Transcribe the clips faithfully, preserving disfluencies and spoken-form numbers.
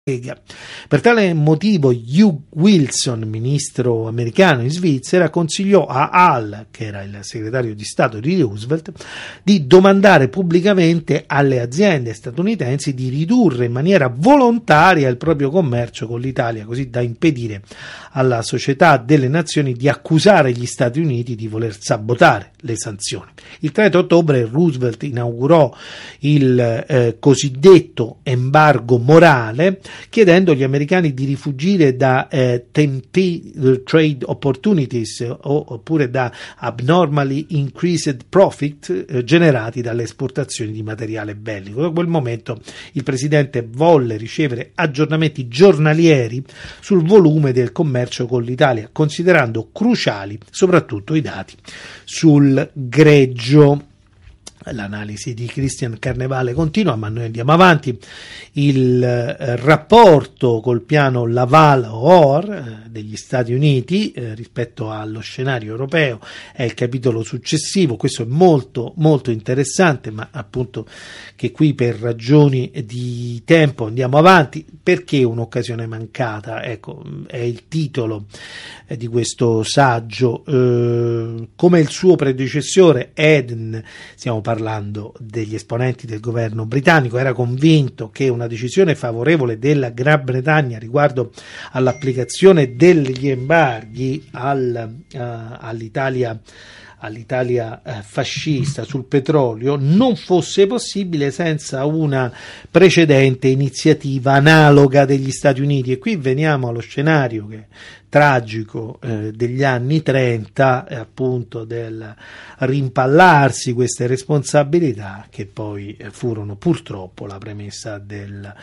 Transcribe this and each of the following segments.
Per tale motivo Hugh Wilson, ministro americano in Svizzera, consigliò a Hall, che era il segretario di Stato di Roosevelt, di domandare pubblicamente alle aziende statunitensi di ridurre in maniera volontaria il proprio commercio con l'Italia, così da impedire alla Società delle Nazioni di accusare gli Stati Uniti di voler sabotare le sanzioni. Il trenta ottobre Roosevelt inaugurò il eh, cosiddetto embargo morale, chiedendo agli americani di rifugire da eh, tempted trade opportunities o, oppure da abnormally increased profit eh, generati dalle esportazioni di materiale bellico. Da quel momento il presidente volle ricevere aggiornamenti giornalieri sul volume del commercio con l'Italia, considerando cruciali soprattutto i dati sul greggio. L'analisi di Christian Carnevale continua, ma noi andiamo avanti. Il eh, rapporto col piano Laval-Ohr eh, degli Stati Uniti eh, rispetto allo scenario europeo è il capitolo successivo. Questo è molto molto interessante, ma appunto che qui per ragioni di tempo andiamo avanti. Perché un'occasione mancata? Ecco, è il titolo eh, di questo saggio. Eh, come il suo predecessore Eden, stiamo parlando parlando degli esponenti del governo britannico, era convinto che una decisione favorevole della Gran Bretagna riguardo all'applicazione degli embarghi al, uh, all'Italia all'Italia eh, fascista sul petrolio non fosse possibile senza una precedente iniziativa analoga degli Stati Uniti. E qui veniamo allo scenario che tragico eh, degli anni trenta, eh, appunto del rimpallarsi queste responsabilità che poi eh, furono purtroppo la premessa del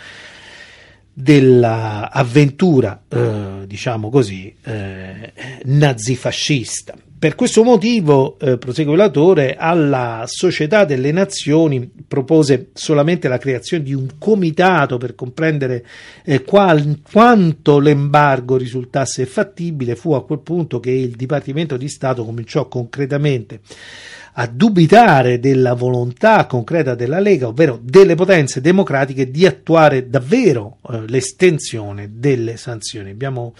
dell'avventura, eh, diciamo così, eh, nazifascista. Per questo motivo, eh, prosegue l'autore, alla Società delle Nazioni propose solamente la creazione di un comitato per comprendere eh, qual, quanto l'embargo risultasse fattibile. Fu a quel punto che il Dipartimento di Stato cominciò concretamente a dubitare della volontà concreta della Lega, ovvero delle potenze democratiche, di attuare davvero eh, l'estensione delle sanzioni. Abbiamo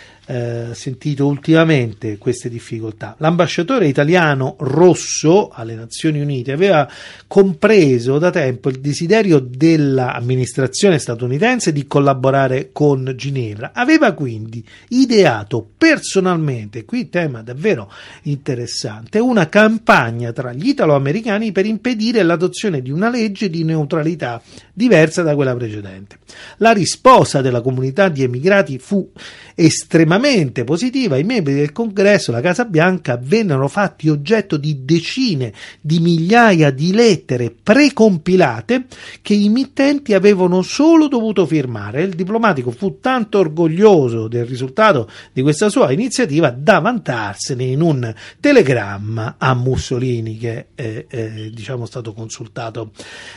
eh, sentito ultimamente queste difficoltà. L'ambasciatore italiano Rosso alle Nazioni Unite aveva compreso da tempo il desiderio dell'amministrazione statunitense di collaborare con Ginevra. Aveva quindi ideato personalmente, qui tema davvero interessante, una campagna tra gli italo-americani per impedire l'adozione di una legge di neutralità diversa da quella precedente. La risposta della comunità di emigrati fu estremamente positiva. I membri del Congresso e la Casa Bianca vennero fatti oggetto di decine di migliaia di lettere precompilate che i mittenti avevano solo dovuto firmare. Il diplomatico fu tanto orgoglioso del risultato di questa sua iniziativa da vantarsene in un telegramma a Mussolini, che è, è diciamo stato consultato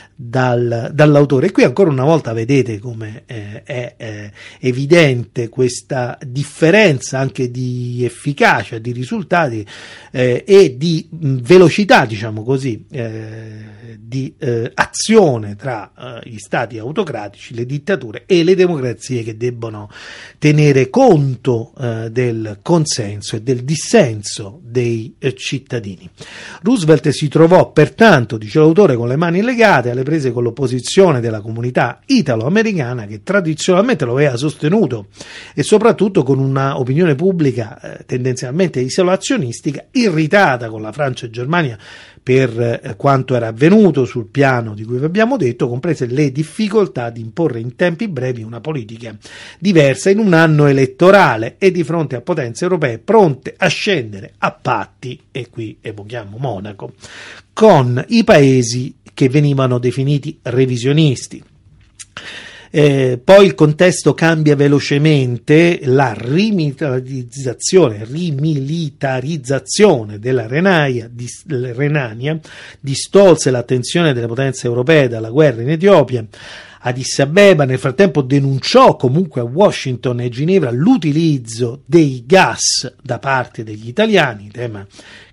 dal, dall'autore. E qui ancora una volta vedete come eh, è eh, evidente questa differenza anche di efficacia, di risultati eh, e di mh, velocità, diciamo così, eh, di eh, azione tra eh, gli stati autocratici, le dittature e le democrazie, che debbono tenere conto eh, del consenso e del dissenso dei eh, cittadini. Roosevelt si trovò pertanto, dice l'autore, con le mani legate, alle prese con l'opposizione della comunità italo-americana, che tradizionalmente lo aveva sostenuto, e soprattutto con una opinione pubblica eh, tendenzialmente isolazionistica, irritata con la Francia e Germania per eh, quanto era avvenuto sul piano di cui vi abbiamo detto, comprese le difficoltà di imporre in tempi brevi una politica diversa in un anno elettorale e di fronte a potenze europee pronte a scendere a patti, e qui evochiamo Monaco, con i paesi che venivano definiti revisionisti. Eh, poi il contesto cambia velocemente, la rimilitarizzazione, rimilitarizzazione della Renania, di, Renania distolse l'attenzione delle potenze europee dalla guerra in Etiopia. Addis Abeba nel frattempo denunciò comunque a Washington e Ginevra l'utilizzo dei gas da parte degli italiani, tema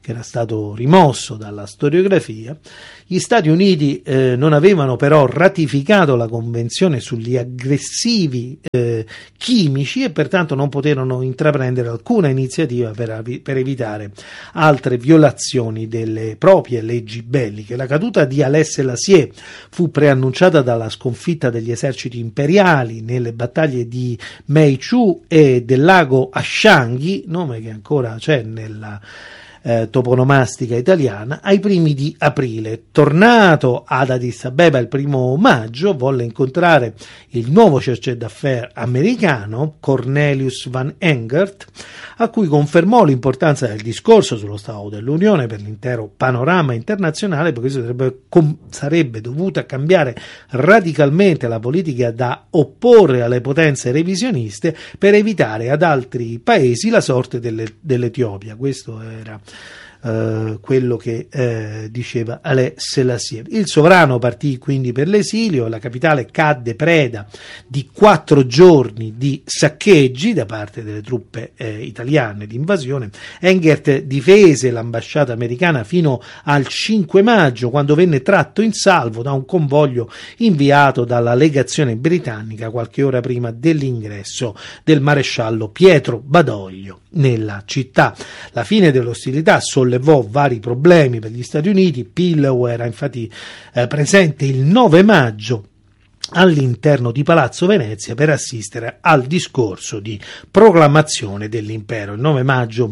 che era stato rimosso dalla storiografia. Gli Stati Uniti eh, non avevano però ratificato la Convenzione sugli aggressivi eh, chimici e pertanto non poterono intraprendere alcuna iniziativa per, per evitare altre violazioni delle proprie leggi belliche. La caduta di Haile Selassie fu preannunciata dalla sconfitta degli eserciti imperiali nelle battaglie di Meichu e del lago Ashangi, nome che ancora c'è nella Eh, toponomastica italiana, ai primi di aprile. Tornato ad Addis Abeba il primo maggio, volle incontrare il nuovo chargé d'affaires americano Cornelius Van Engert, a cui confermò l'importanza del discorso sullo Stato dell'Unione per l'intero panorama internazionale, perché sarebbe, com, sarebbe dovuta cambiare radicalmente la politica da opporre alle potenze revisioniste per evitare ad altri paesi la sorte delle, dell'Etiopia. Questo era Uh, quello che uh, diceva Haile Selassie. Il sovrano partì quindi per l'esilio, la capitale cadde preda di quattro giorni di saccheggi da parte delle truppe eh, italiane di invasione. Engert difese l'ambasciata americana fino al cinque maggio, quando venne tratto in salvo da un convoglio inviato dalla legazione britannica qualche ora prima dell'ingresso del maresciallo Pietro Badoglio nella città. La fine dell'ostilità sollevò vari problemi per gli Stati Uniti. Pillow era infatti eh, presente il nove maggio all'interno di Palazzo Venezia per assistere al discorso di proclamazione dell'impero, il nove maggio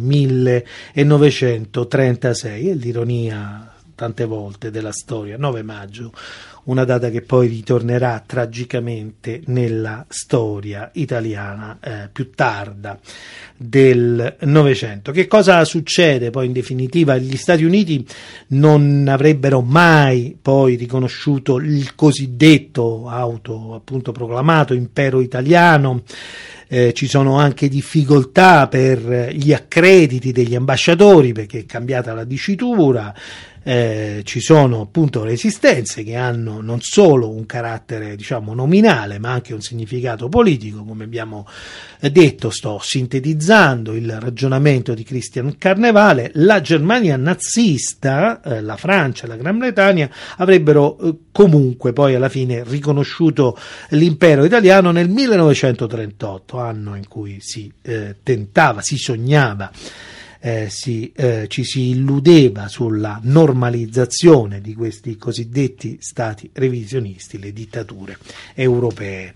millenovecentotrentasei. E l'ironia tante volte della storia, nove maggio, una data che poi ritornerà tragicamente nella storia italiana eh, più tarda del Novecento. Che cosa succede poi in definitiva? Gli Stati Uniti non avrebbero mai poi riconosciuto il cosiddetto auto appunto proclamato impero italiano. Eh, ci sono anche difficoltà per gli accrediti degli ambasciatori perché è cambiata la dicitura. Eh, ci sono appunto resistenze che hanno non solo un carattere diciamo nominale ma anche un significato politico, come abbiamo detto. Sto sintetizzando il ragionamento di Christian Carnevale. La Germania nazista, eh, la Francia e la Gran Bretagna avrebbero eh, comunque poi alla fine riconosciuto l'impero italiano nel millenovecentotrentotto, anno in cui si eh, tentava, si sognava Eh, si, eh, ci si illudeva sulla normalizzazione di questi cosiddetti stati revisionisti, le dittature europee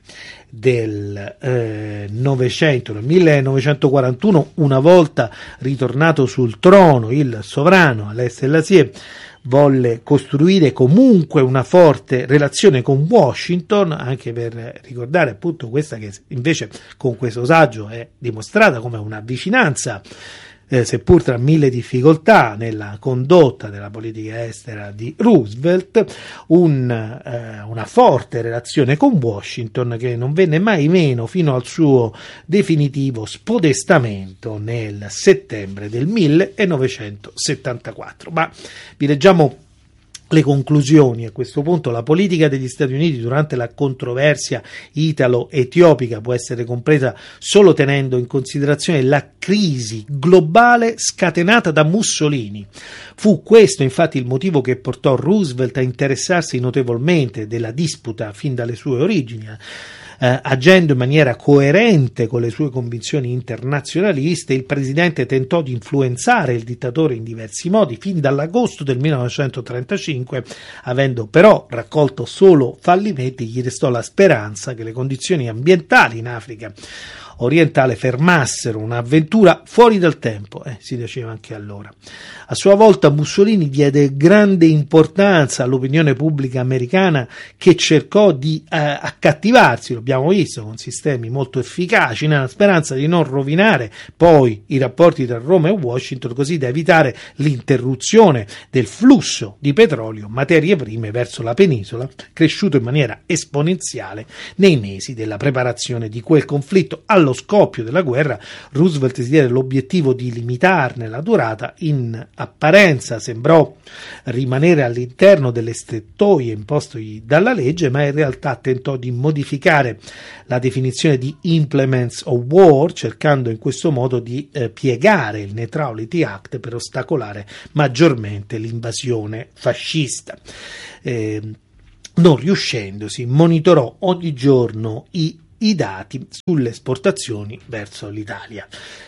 del eh, Novecento. Nel millenovecentoquarantuno, una volta ritornato sul trono, il sovrano Haile Selassie volle costruire comunque una forte relazione con Washington, anche per ricordare appunto questa che invece con questo saggio è dimostrata come una vicinanza Eh, seppur tra mille difficoltà nella condotta della politica estera di Roosevelt, un, eh, una forte relazione con Washington che non venne mai meno fino al suo definitivo spodestamento nel settembre del millenovecentosettantaquattro. Ma vi leggiamo le conclusioni a questo punto. La politica degli Stati Uniti durante la controversia italo-etiopica può essere compresa solo tenendo in considerazione la crisi globale scatenata da Mussolini. Fu questo infatti il motivo che portò Roosevelt a interessarsi notevolmente della disputa fin dalle sue origini. Eh, agendo in maniera coerente con le sue convinzioni internazionaliste, il presidente tentò di influenzare il dittatore in diversi modi fin dall'agosto del millenovecentotrentacinque, avendo però raccolto solo fallimenti. Gli restò la speranza che le condizioni ambientali in Africa orientale fermassero un'avventura fuori dal tempo, eh, si diceva anche allora. A sua volta Mussolini diede grande importanza all'opinione pubblica americana, che cercò di eh, accattivarsi, lo abbiamo visto, con sistemi molto efficaci, nella speranza di non rovinare poi i rapporti tra Roma e Washington, così da evitare l'interruzione del flusso di petrolio, materie prime verso la penisola, cresciuto in maniera esponenziale nei mesi della preparazione di quel conflitto. Allora, allo scoppio della guerra Roosevelt si diede l'obiettivo di limitarne la durata. In apparenza sembrò rimanere all'interno delle strettoie imposte dalla legge, ma in realtà tentò di modificare la definizione di Implements of War, cercando in questo modo di eh, piegare il Neutrality Act per ostacolare maggiormente l'invasione fascista. Eh, non riuscendosi, monitorò ogni giorno i, i dati sulle esportazioni verso l'Italia.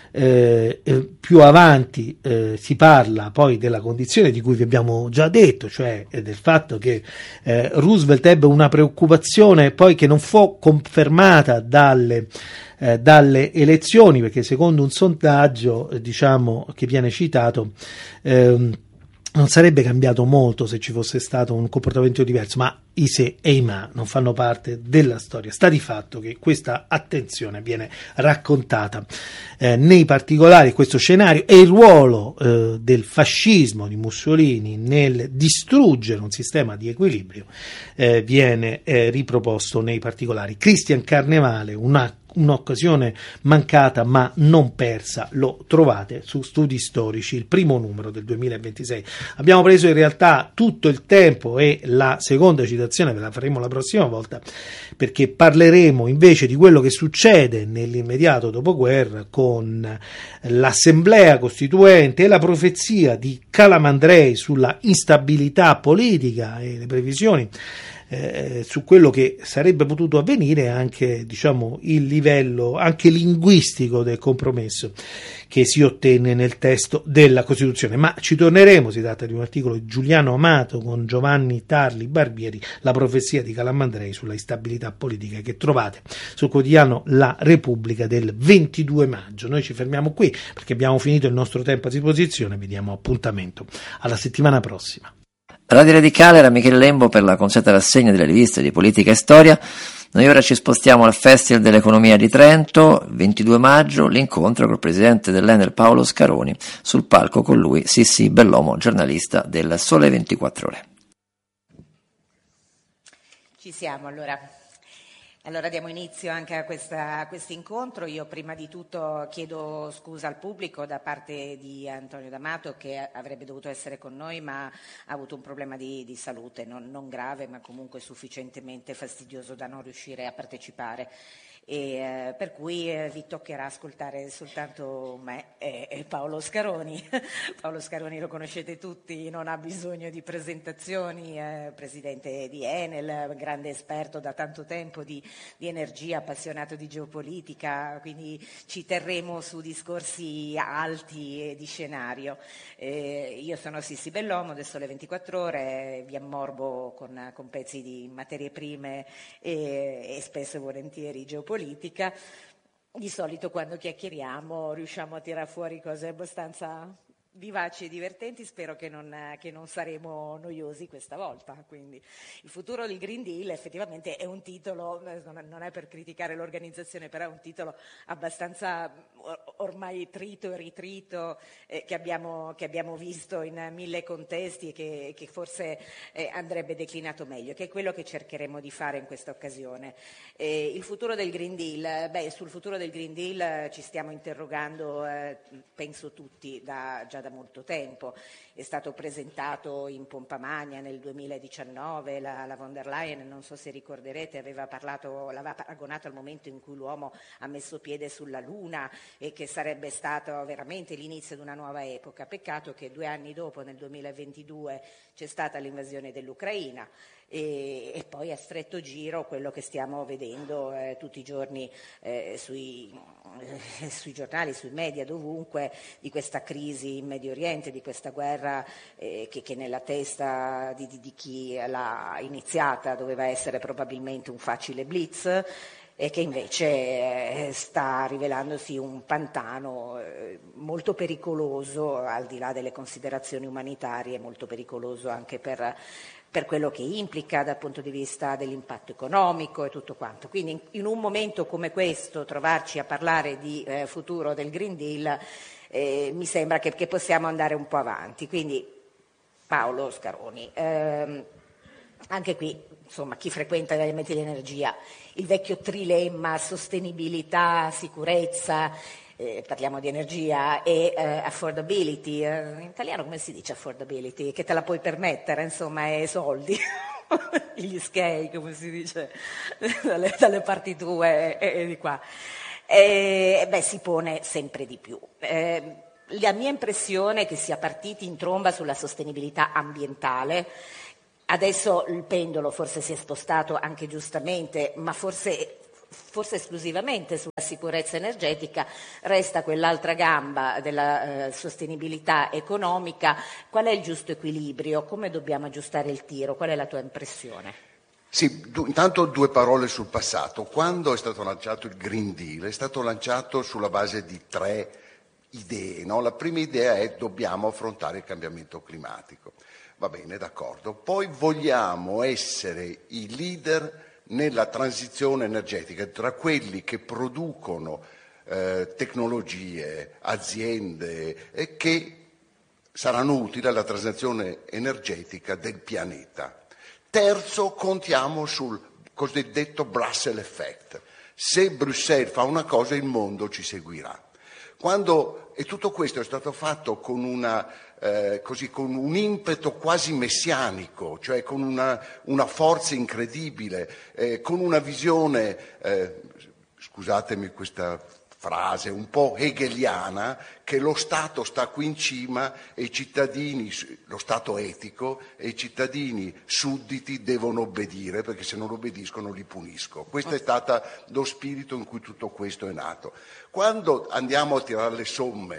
Eh, eh, più avanti eh, si parla poi della condizione di cui vi abbiamo già detto, cioè eh, del fatto che eh, Roosevelt ebbe una preoccupazione poi che non fu confermata dalle, eh, dalle elezioni, perché secondo un sondaggio eh, diciamo che viene citato ehm, non sarebbe cambiato molto se ci fosse stato un comportamento diverso, ma i se e i ma non fanno parte della storia. Sta di fatto che questa attenzione viene raccontata eh, nei particolari, questo scenario e il ruolo eh, del fascismo di Mussolini nel distruggere un sistema di equilibrio eh, viene eh, riproposto nei particolari. Christian Carnevale, una un'occasione mancata ma non persa, lo trovate su Studi Storici, il primo numero del duemilaventisei. Abbiamo preso in realtà tutto il tempo e la seconda citazione ve la faremo la prossima volta, perché parleremo invece di quello che succede nell'immediato dopoguerra con l'Assemblea Costituente e la profezia di Calamandrei sulla instabilità politica e le previsioni Eh, su quello che sarebbe potuto avvenire, anche diciamo il livello anche linguistico del compromesso che si ottenne nel testo della Costituzione. Ma ci torneremo, si tratta di un articolo di Giuliano Amato con Giovanni Tarli Barbieri, la profezia di Calamandrei sulla instabilità politica, che trovate sul quotidiano La Repubblica del ventidue maggio. Noi ci fermiamo qui perché abbiamo finito il nostro tempo a disposizione, vi diamo appuntamento alla settimana prossima. Radio Radicale era Michele Lembo per la consueta rassegna delle riviste di politica e storia. Noi ora ci spostiamo al Festival dell'Economia di Trento, ventidue maggio, l'incontro col presidente dell'Enel Paolo Scaroni, sul palco con lui Sissi Bellomo, giornalista del Sole ventiquattro Ore. Ci siamo allora. Allora diamo inizio anche a questo incontro. Io prima di tutto chiedo scusa al pubblico da parte di Antonio D'Amato, che avrebbe dovuto essere con noi ma ha avuto un problema di, di salute, non, non grave ma comunque sufficientemente fastidioso da non riuscire a partecipare. E, eh, per cui eh, vi toccherà ascoltare soltanto me e, e Paolo Scaroni. Paolo Scaroni lo conoscete tutti, non ha bisogno di presentazioni, eh, presidente di Enel, grande esperto da tanto tempo di, di energia, appassionato di geopolitica, quindi ci terremo su discorsi alti e di scenario. Eh, io sono Sissi Bellomo del Sole ventiquattro Ore, vi ammorbo con, con pezzi di materie prime e, e spesso e volentieri geopolitica. Politica. Di solito quando chiacchieriamo riusciamo a tirare fuori cose abbastanza vivaci e divertenti, spero che non, che non saremo noiosi questa volta. Quindi il futuro del Green Deal effettivamente è un titolo, non è per criticare l'organizzazione, però è un titolo abbastanza ormai trito e ritrito eh, che, abbiamo, che abbiamo visto in mille contesti e che, che forse eh, andrebbe declinato meglio, che è quello che cercheremo di fare in questa occasione. Eh, il futuro del Green Deal, beh, sul futuro del Green Deal eh, ci stiamo interrogando, eh, penso tutti, da, già da molto tempo. È stato presentato in pompa magna nel duemiladiciannove, la, la von der Leyen, non so se ricorderete, aveva parlato, l'aveva paragonato al momento in cui l'uomo ha messo piede sulla Luna e che sarebbe stato veramente l'inizio di una nuova epoca. Peccato che due anni dopo, nel duemilaventidue, c'è stata l'invasione dell'Ucraina. E, e poi a stretto giro quello che stiamo vedendo eh, tutti i giorni eh, sui, eh, sui giornali, sui media, dovunque, di questa crisi in Medio Oriente, di questa guerra eh, che, che nella testa di, di, di chi l'ha iniziata doveva essere probabilmente un facile blitz e che invece eh, sta rivelandosi un pantano eh, molto pericoloso, al di là delle considerazioni umanitarie, molto pericoloso anche per per quello che implica dal punto di vista dell'impatto economico e tutto quanto. Quindi in, in un momento come questo trovarci a parlare di eh, futuro del Green Deal eh, mi sembra che, che possiamo andare un po' avanti. Quindi Paolo Scaroni, ehm, anche qui insomma, chi frequenta gli ambienti di energia, il vecchio trilemma sostenibilità, sicurezza, eh, parliamo di energia, e eh, affordability. Eh, in italiano come si dice affordability? Che te la puoi permettere, insomma, è soldi. Gli skei, come si dice dalle, dalle parti tue e, e di qua. E, beh, si pone sempre di più. Eh, la mia impressione è che sia partiti in tromba sulla sostenibilità ambientale. Adesso il pendolo forse si è spostato anche giustamente, ma forse, forse esclusivamente sulla sicurezza energetica. Resta quell'altra gamba della eh, sostenibilità economica. Qual è il giusto equilibrio? Come dobbiamo aggiustare il tiro? Qual è la tua impressione? Sì, du- intanto due parole sul passato. Quando è stato lanciato il Green Deal è stato lanciato sulla base di tre idee, no? La prima idea è: dobbiamo affrontare il cambiamento climatico. Va bene, d'accordo. Poi vogliamo essere i leader nella transizione energetica, tra quelli che producono eh, tecnologie, aziende eh, che saranno utili alla transizione energetica del pianeta. Terzo, contiamo sul cosiddetto Brussels Effect. Se Bruxelles fa una cosa, il mondo ci seguirà. Quando, e tutto questo è stato fatto con, una, eh, così, con un impeto quasi messianico, cioè con una, una forza incredibile, eh, con una visione, eh, scusatemi questa frase un po' hegeliana, che lo Stato sta qui in cima e i cittadini, lo Stato etico, e i cittadini sudditi devono obbedire, perché se non obbediscono li punisco. Questo è stato lo spirito in cui tutto questo è nato. Quando andiamo a tirare le somme,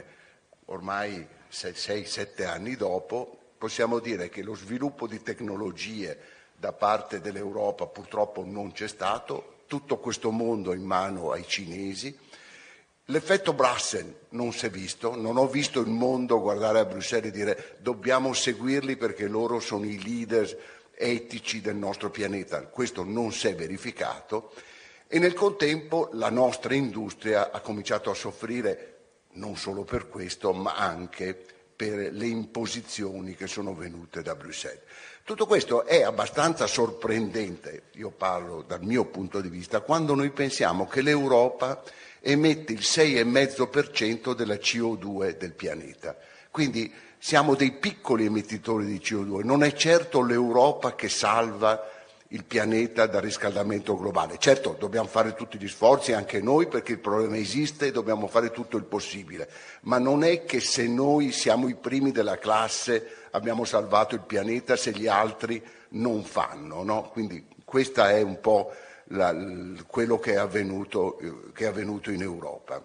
ormai sei sette anni dopo, possiamo dire che lo sviluppo di tecnologie da parte dell'Europa purtroppo non c'è stato, tutto questo mondo è in mano ai cinesi. L'effetto Brussels non si è visto, non ho visto il mondo guardare a Bruxelles e dire dobbiamo seguirli perché loro sono i leader etici del nostro pianeta. Questo non si è verificato e nel contempo la nostra industria ha cominciato a soffrire non solo per questo, ma anche per le imposizioni che sono venute da Bruxelles. Tutto questo è abbastanza sorprendente, io parlo dal mio punto di vista, quando noi pensiamo che l'Europa emette il sei virgola cinque per cento della C O due del pianeta. Quindi siamo dei piccoli emettitori di C O due, non è certo l'Europa che salva il pianeta dal riscaldamento globale. Certo, dobbiamo fare tutti gli sforzi, anche noi, perché il problema esiste e dobbiamo fare tutto il possibile, ma non è che se noi siamo i primi della classe abbiamo salvato il pianeta se gli altri non fanno, no? Quindi questa è un po' La, quello che è, avvenuto, che è avvenuto in Europa.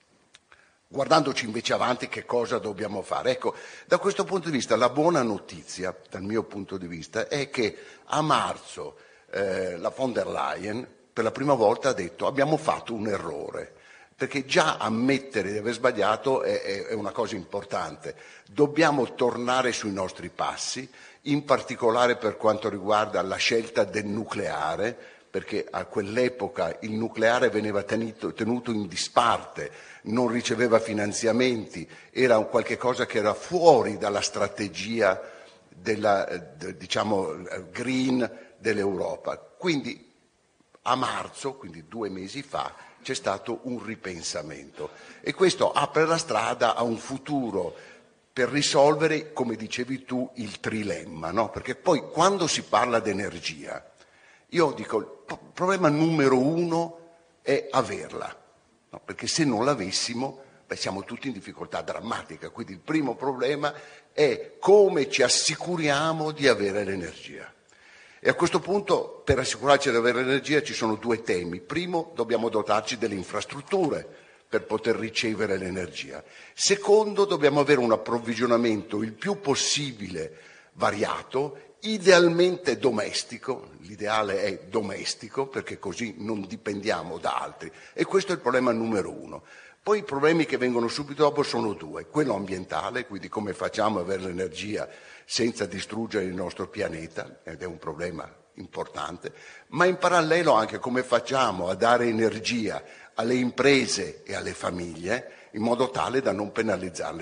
Guardandoci invece avanti, che cosa dobbiamo fare? Ecco, da questo punto di vista la buona notizia, dal mio punto di vista, è che a marzo eh, la von der Leyen per la prima volta ha detto abbiamo fatto un errore, perché già ammettere di aver sbagliato è, è, è una cosa importante. Dobbiamo tornare sui nostri passi, in particolare per quanto riguarda la scelta del nucleare, perché a quell'epoca il nucleare veniva tenuto, tenuto in disparte, non riceveva finanziamenti, era un qualche cosa che era fuori dalla strategia della, diciamo, green dell'Europa. Quindi a marzo, quindi due mesi fa, c'è stato un ripensamento e questo apre la strada a un futuro per risolvere, come dicevi tu, il trilemma, no? Perché poi quando si parla di energia, io dico, il problema numero uno è averla, no? Perché se non l'avessimo, beh, siamo tutti in difficoltà drammatica. Quindi il primo problema è come ci assicuriamo di avere l'energia. E a questo punto, per assicurarci di avere l'energia, ci sono due temi. Primo, dobbiamo dotarci delle infrastrutture per poter ricevere l'energia. Secondo, dobbiamo avere un approvvigionamento il più possibile variato, idealmente domestico, l'ideale è domestico perché così non dipendiamo da altri e questo è il problema numero uno. Poi i problemi che vengono subito dopo sono due, quello ambientale, quindi come facciamo ad avere l'energia senza distruggere il nostro pianeta, ed è un problema importante, ma in parallelo anche come facciamo a dare energia alle imprese e alle famiglie in modo tale da non penalizzarle troppo.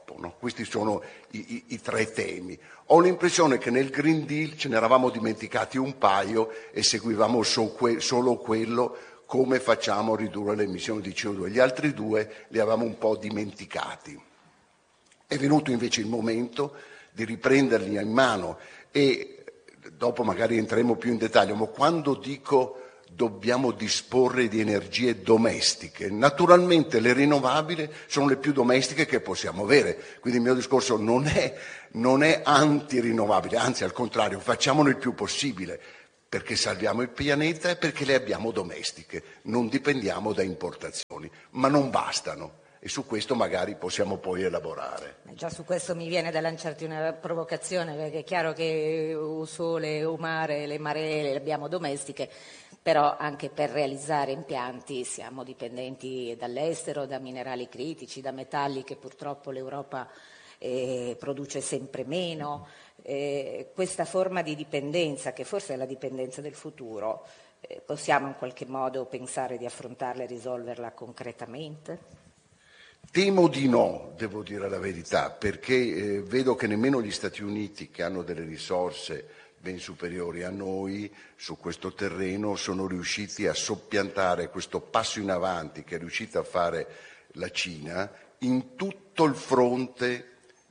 troppo, no? Questi sono i, i, i tre temi. Ho l'impressione che nel Green Deal ce ne eravamo dimenticati un paio e seguivamo so que, solo quello, come facciamo a ridurre le emissioni di C O due. Gli altri due li avevamo un po' dimenticati. È venuto invece il momento di riprenderli in mano e dopo magari entreremo più in dettaglio, ma quando dico dobbiamo disporre di energie domestiche, naturalmente le rinnovabili sono le più domestiche che possiamo avere, quindi il mio discorso non è, non è anti-rinnovabile, anzi al contrario, facciamolo il più possibile, perché salviamo il pianeta e perché le abbiamo domestiche, non dipendiamo da importazioni, ma non bastano. E su questo magari possiamo poi elaborare. Già su questo mi viene da lanciarti una provocazione, perché è chiaro che il sole, il mare, le maree le abbiamo domestiche, però anche per realizzare impianti siamo dipendenti dall'estero, da minerali critici, da metalli che purtroppo l'Europa eh, produce sempre meno. Eh, questa forma di dipendenza, che forse è la dipendenza del futuro, eh, possiamo in qualche modo pensare di affrontarla e risolverla concretamente? Temo di no, devo dire la verità, perché eh, vedo che nemmeno gli Stati Uniti, che hanno delle risorse ben superiori a noi su questo terreno, sono riusciti a soppiantare questo passo in avanti che è riuscita a fare la Cina in tutto il fronte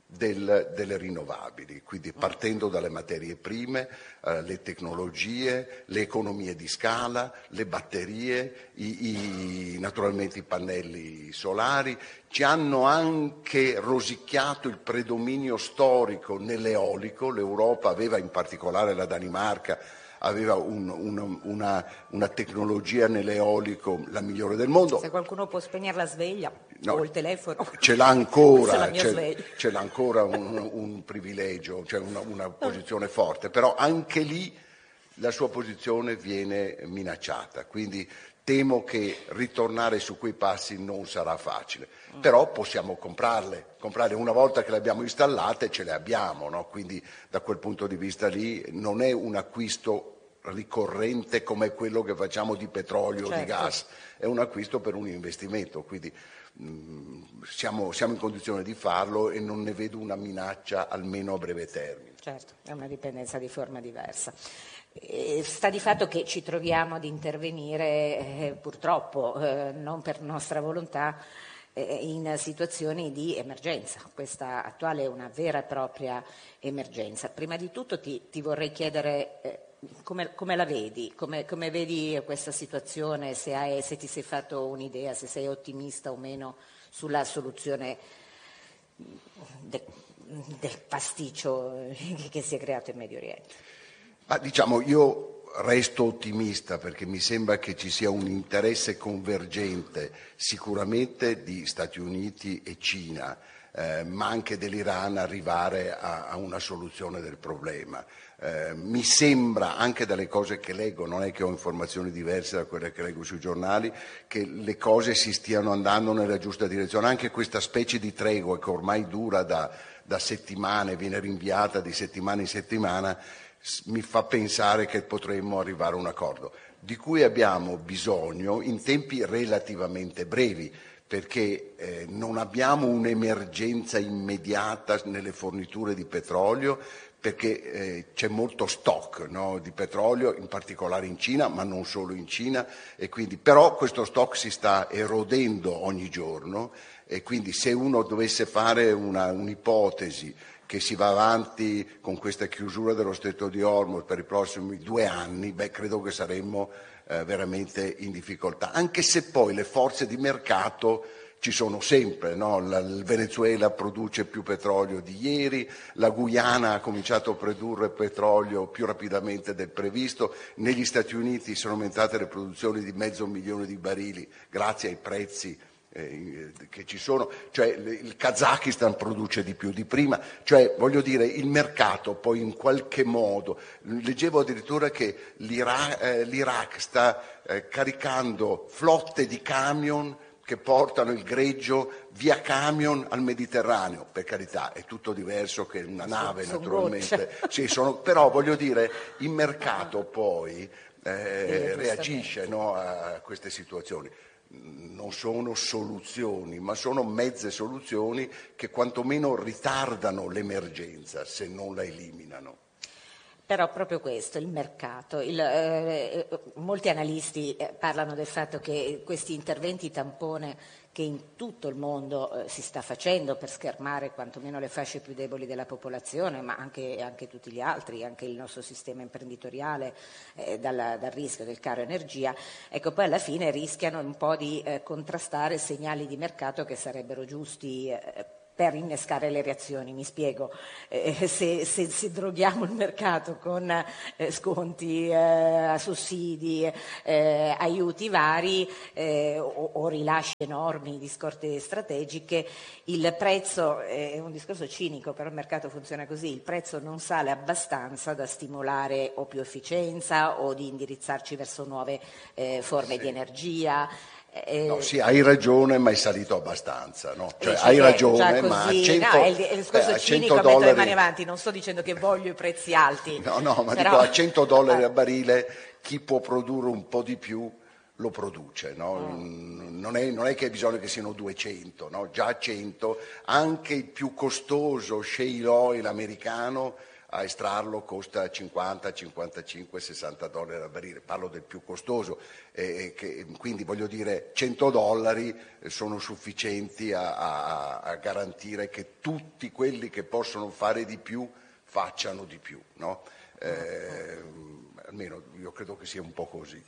del, delle rinnovabili, quindi partendo dalle materie prime, eh, le tecnologie, le economie di scala, le batterie, i, i, naturalmente i pannelli solari. Ci hanno anche rosicchiato il predominio storico nell'eolico, l'Europa aveva, in particolare la Danimarca, aveva un, un, una, una tecnologia nell'eolico la migliore del mondo. Se qualcuno può spegnere la sveglia no, o il telefono. Ce l'ha ancora, ce, ce l'ha ancora un, un privilegio, cioè una, una posizione forte, però anche lì la sua posizione viene minacciata, quindi temo che ritornare su quei passi non sarà facile, mm. però possiamo comprarle, comprarle una volta che le abbiamo installate ce le abbiamo, no? Quindi da quel punto di vista lì non è un acquisto ricorrente come quello che facciamo di petrolio o certo. di gas, è un acquisto per un investimento, quindi mh, siamo, siamo in condizione di farlo e non ne vedo una minaccia almeno a breve termine. Certo, è una dipendenza di forma diversa. Eh, sta di fatto che ci troviamo ad intervenire eh, purtroppo, eh, non per nostra volontà, eh, in situazioni di emergenza. Questa attuale è una vera e propria emergenza. Prima di tutto ti, ti vorrei chiedere eh, come, come la vedi, come, come vedi questa situazione, se, hai, se ti sei fatto un'idea, se sei ottimista o meno sulla soluzione de, del pasticcio che si è creato in Medio Oriente. Ma diciamo, io resto ottimista perché mi sembra che ci sia un interesse convergente sicuramente di Stati Uniti e Cina, eh, ma anche dell'Iran arrivare a, a una soluzione del problema. Eh, mi sembra, anche dalle cose che leggo, non è che ho informazioni diverse da quelle che leggo sui giornali, che le cose si stiano andando nella giusta direzione. Anche questa specie di tregua che ormai dura da, da settimane, viene rinviata di settimana in settimana, mi fa pensare che potremmo arrivare a un accordo, di cui abbiamo bisogno in tempi relativamente brevi, perché eh, non abbiamo un'emergenza immediata nelle forniture di petrolio, perché eh, c'è molto stock, no, di petrolio, in particolare in Cina, ma non solo in Cina, e quindi, però questo stock si sta erodendo ogni giorno, e quindi se uno dovesse fare una, un'ipotesi che si va avanti con questa chiusura dello Stretto di Hormuz per i prossimi due anni, beh, credo che saremmo eh, veramente in difficoltà, anche se poi le forze di mercato ci sono sempre, no? La, il Venezuela produce più petrolio di ieri, la Guyana ha cominciato a produrre petrolio più rapidamente del previsto, negli Stati Uniti sono aumentate le produzioni di mezzo milione di barili grazie ai prezzi Eh, che ci sono, cioè il Kazakistan produce di più di prima, cioè voglio dire il mercato poi in qualche modo, leggevo addirittura che l'Iraq, eh, l'Iraq sta eh, caricando flotte di camion che portano il greggio via camion al Mediterraneo, per carità è tutto diverso che una nave sono naturalmente, sì, sono, però voglio dire il mercato poi eh, reagisce, no, a queste situazioni. non sono soluzioni, ma sono mezze soluzioni che quantomeno ritardano l'emergenza se non la eliminano. Però proprio questo, il mercato, il, eh, molti analisti eh, parlano del fatto che questi interventi tampone che in tutto il mondo eh, si sta facendo per schermare quantomeno le fasce più deboli della popolazione, ma anche, anche tutti gli altri, anche il nostro sistema imprenditoriale eh, dal, dal rischio del caro energia, ecco, poi alla fine rischiano un po' di eh, contrastare segnali di mercato che sarebbero giusti eh, per innescare le reazioni. Mi spiego, eh, se, se, se droghiamo il mercato con eh, sconti, eh, sussidi, eh, aiuti vari eh, o, o rilasci enormi di scorte strategiche, il prezzo, è un discorso cinico, però il mercato funziona così, il prezzo non sale abbastanza da stimolare o più efficienza o di indirizzarci verso nuove eh, forme sì. di energia. Eh, no, sì, hai ragione, ma è salito abbastanza, no? Cioè, cioè, hai ragione, così, ma a cento, no, è il, è il discorso eh, cinico a mettere le mani avanti, non sto dicendo che voglio i prezzi alti. No, no, ma però... dico a cento dollari a barile chi può produrre un po' di più lo produce, no? Mm. Non, è, non è che hai bisogno che siano duecento, no? Già a cento, anche il più costoso shale oil americano a estrarlo costa cinquanta, cinquantacinque, sessanta dollari a barile, parlo del più costoso, eh, che, quindi voglio dire cento dollari sono sufficienti a, a, a garantire che tutti quelli che possono fare di più facciano di più, no? Eh, almeno io credo che sia un po' così.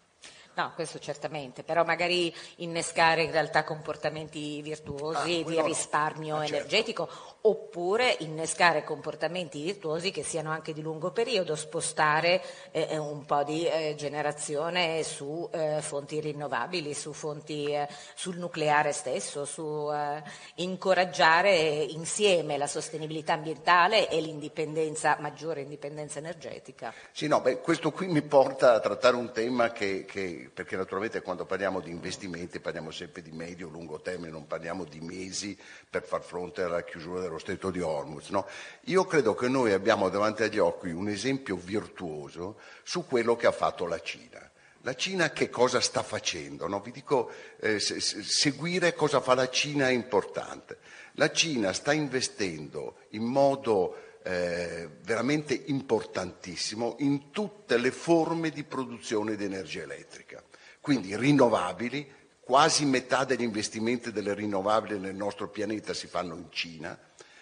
No, questo certamente, però magari innescare in realtà comportamenti virtuosi ah, di risparmio no, energetico, certo. Oppure innescare comportamenti virtuosi che siano anche di lungo periodo, spostare eh, un po' di eh, generazione su eh, fonti rinnovabili, su fonti, eh, sul nucleare stesso, su eh, incoraggiare insieme la sostenibilità ambientale e l'indipendenza, maggiore indipendenza energetica. Sì, no, beh, questo qui mi porta a trattare un tema che, che perché naturalmente quando parliamo di investimenti parliamo sempre di medio-lungo termine, non parliamo di mesi per far fronte alla chiusura dello Stretto di Hormuz, no? Io credo che noi abbiamo davanti agli occhi un esempio virtuoso su quello che ha fatto la Cina. La Cina che cosa sta facendo? No? Vi dico, eh, se, se, seguire cosa fa la Cina è importante. La Cina sta investendo in modo eh, veramente importantissimo in tutte le forme di produzione di energia elettrica. Quindi rinnovabili, quasi metà degli investimenti delle rinnovabili nel nostro pianeta si fanno in Cina.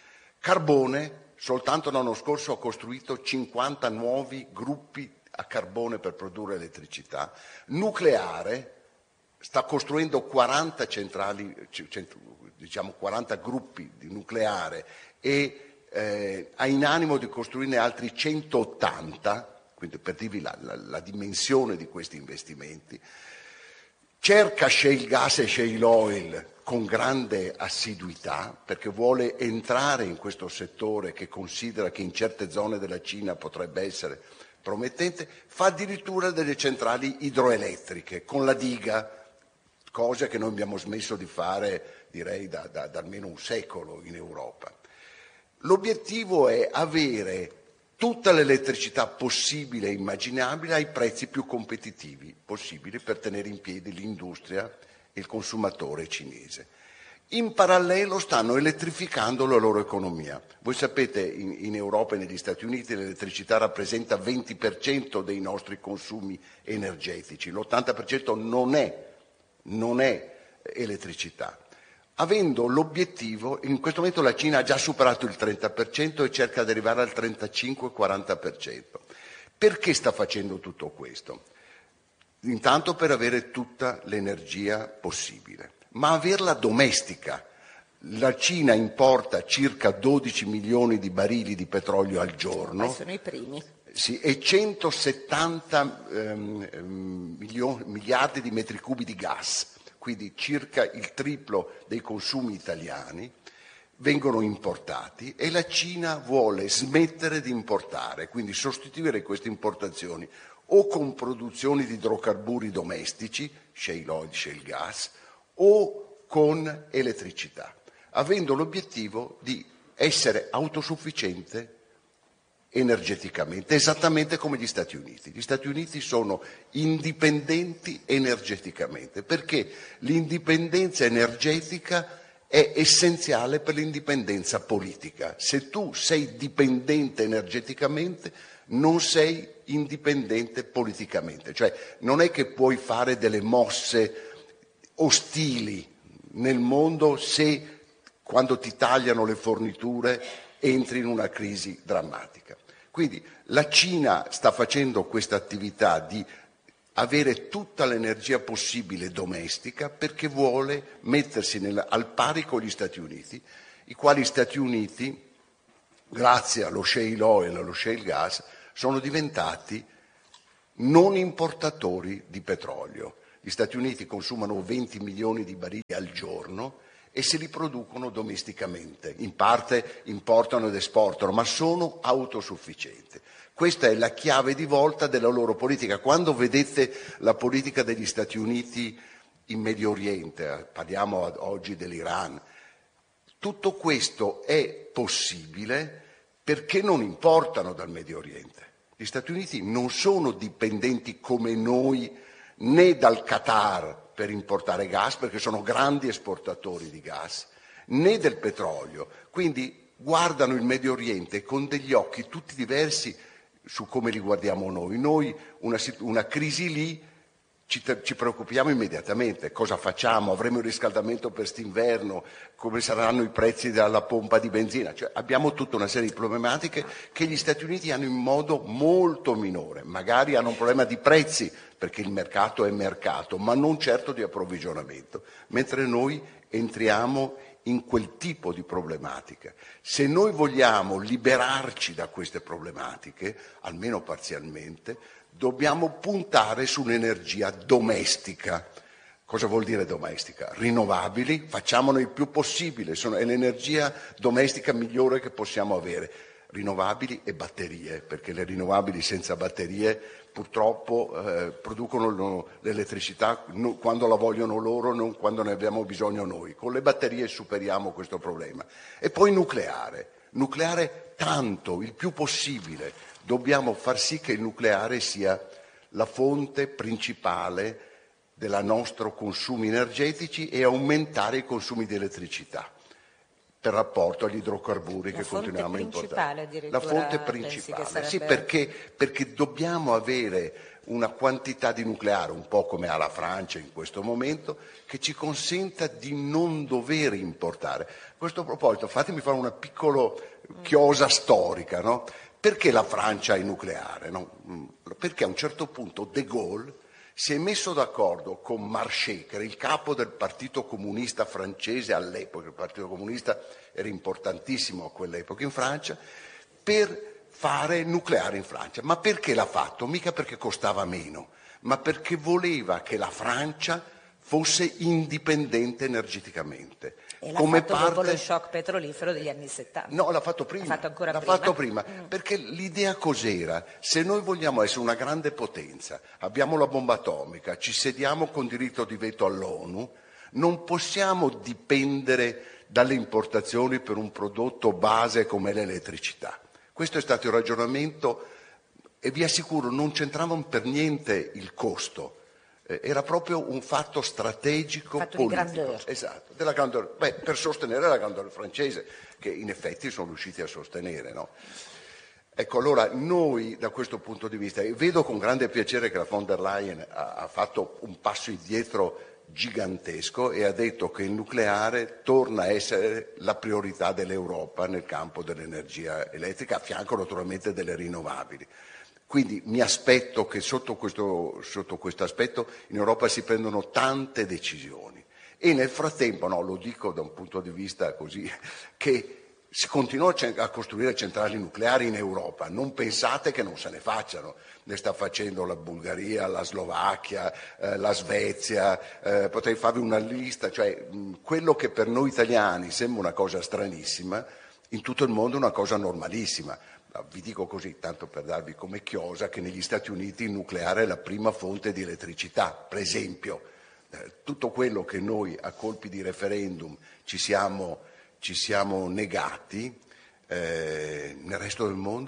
Carbone, soltanto l'anno scorso ha costruito cinquanta nuovi gruppi a carbone per produrre elettricità. Nucleare, sta costruendo quaranta centrali, diciamo quaranta gruppi di nucleare e eh, ha in animo di costruirne altri centottanta, quindi per dirvi la, la, la dimensione di questi investimenti. Cerca shale gas e shale oil con grande assiduità perché vuole entrare in questo settore che considera che in certe zone della Cina potrebbe essere promettente, fa addirittura delle centrali idroelettriche con la diga, cosa che noi abbiamo smesso di fare direi da, da, da almeno un secolo in Europa. L'obiettivo è avere tutta l'elettricità possibile e immaginabile ai prezzi più competitivi possibili per tenere in piedi l'industria e il consumatore cinese. In parallelo stanno elettrificando la loro economia. Voi sapete in, in Europa e negli Stati Uniti l'elettricità rappresenta venti per cento dei nostri consumi energetici, l'ottanta per cento non è, non è elettricità. Avendo l'obiettivo, in questo momento la Cina ha già superato il trenta per cento e cerca di arrivare al trentacinque quaranta per cento. Perché sta facendo tutto questo? Intanto per avere tutta l'energia possibile, ma averla domestica. La Cina importa circa dodici milioni di barili di petrolio al giorno. Ma sono i primi. Sì, e centosettanta ehm, milioni, miliardi di metri cubi di gas. Quindi circa il triplo dei consumi italiani vengono importati e la Cina vuole smettere di importare, quindi sostituire queste importazioni o con produzioni di idrocarburi domestici, shale oil, shale gas, o con elettricità, avendo l'obiettivo di essere autosufficiente energeticamente, esattamente come gli Stati Uniti. Gli Stati Uniti sono indipendenti energeticamente, perché l'indipendenza energetica è essenziale per l'indipendenza politica. Se tu sei dipendente energeticamente, non sei indipendente politicamente, cioè non è che puoi fare delle mosse ostili nel mondo se quando ti tagliano le forniture entri in una crisi drammatica. Quindi la Cina sta facendo questa attività di avere tutta l'energia possibile domestica perché vuole mettersi nel, al pari con gli Stati Uniti, i quali Stati Uniti, grazie allo shale oil e allo shale gas, sono diventati non importatori di petrolio. Gli Stati Uniti consumano venti milioni di barili al giorno e se li producono domesticamente, in parte importano ed esportano, ma sono autosufficienti. Questa è la chiave di volta della loro politica. Quando vedete la politica degli Stati Uniti in Medio Oriente, parliamo oggi dell'Iran, tutto questo è possibile perché non importano dal Medio Oriente. Gli Stati Uniti non sono dipendenti come noi né dal Qatar per importare gas, perché sono grandi esportatori di gas, né del petrolio. Quindi guardano il Medio Oriente con degli occhi tutti diversi su come li guardiamo noi. Noi una, una crisi lì ci, ci preoccupiamo immediatamente. Cosa facciamo? Avremo il riscaldamento per st'inverno? Come saranno i prezzi della pompa di benzina? Cioè, abbiamo tutta una serie di problematiche che gli Stati Uniti hanno in modo molto minore. Magari hanno un problema di prezzi, perché il mercato è mercato, ma non certo di approvvigionamento, mentre noi entriamo in quel tipo di problematica. Se noi vogliamo liberarci da queste problematiche, almeno parzialmente, dobbiamo puntare su un'energia domestica. Cosa vuol dire domestica? Rinnovabili, facciamone il più possibile, sono, è l'energia domestica migliore che possiamo avere. Rinnovabili e batterie, perché le rinnovabili senza batterie purtroppo eh, producono l'elettricità no, quando la vogliono loro, non quando ne abbiamo bisogno noi. Con le batterie superiamo questo problema. E poi nucleare, nucleare tanto, il più possibile. Dobbiamo far sì che il nucleare sia la fonte principale dei nostri consumi energetici e aumentare i consumi di elettricità per rapporto agli idrocarburi che continuiamo a importare. La fonte principale, sì, perché, perché dobbiamo avere una quantità di nucleare, un po' come ha la Francia in questo momento, che ci consenta di non dover importare. A questo proposito, fatemi fare una piccola chiosa storica, no? Perché la Francia ha il nucleare? No? Perché a un certo punto De Gaulle si è messo d'accordo con Marchais, che era il capo del Partito Comunista francese all'epoca, il Partito Comunista era importantissimo a quell'epoca in Francia, per fare nucleare in Francia. Ma perché l'ha fatto? Mica perché costava meno, ma perché voleva che la Francia fosse indipendente energeticamente. E l'ha come fatto parte... dopo lo shock petrolifero degli anni settanta. No, l'ha fatto prima. L'ha fatto ancora l'ha prima. Fatto prima Mm. Perché l'idea cos'era? Se noi vogliamo essere una grande potenza, abbiamo la bomba atomica, ci sediamo con diritto di veto all'ONU, non possiamo dipendere dalle importazioni per un prodotto base come l'elettricità. Questo è stato il ragionamento e vi assicuro non c'entravano per niente il costo. Era proprio un fatto strategico, fatto politico. Di grandeur. Esatto, della grandeur, beh, per sostenere la grandeur francese, che in effetti sono riusciti a sostenere, no? Ecco, allora noi da questo punto di vista, e vedo con grande piacere che la von der Leyen ha, ha fatto un passo indietro gigantesco e ha detto che il nucleare torna a essere la priorità dell'Europa nel campo dell'energia elettrica, a fianco naturalmente delle rinnovabili. Quindi mi aspetto che sotto questo, sotto questo aspetto in Europa si prendano tante decisioni e nel frattempo, no, lo dico da un punto di vista così, che si continua a costruire centrali nucleari in Europa, non pensate che non se ne facciano, ne sta facendo la Bulgaria, la Slovacchia, eh, la Svezia, eh, potrei farvi una lista, cioè mh, quello che per noi italiani sembra una cosa stranissima, in tutto il mondo è una cosa normalissima. Vi dico così, tanto per darvi come chiosa, che negli Stati Uniti il nucleare è la prima fonte di elettricità. Per esempio, eh, tutto quello che noi a colpi di referendum ci siamo, ci siamo negati, eh, nel resto del mondo